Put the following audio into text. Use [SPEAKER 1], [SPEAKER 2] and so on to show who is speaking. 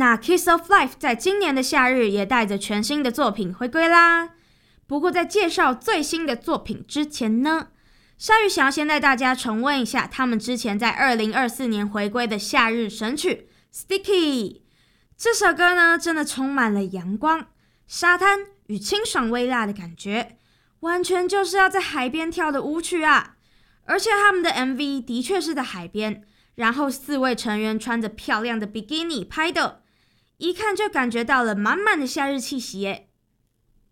[SPEAKER 1] 那 Kiss of Life 在今年的夏日也带着全新的作品回归啦。不过在介绍最新的作品之前呢，鲨鱼想要先带大家重温一下他们之前在2024年回归的夏日神曲 Sticky。 这首歌呢，真的充满了阳光、沙滩与清爽微辣的感觉，完全就是要在海边跳的舞曲啊！而且他们的 MV 的确是在海边，然后4位成员穿着漂亮的比基尼拍的，一看就感觉到了满满的夏日气息耶。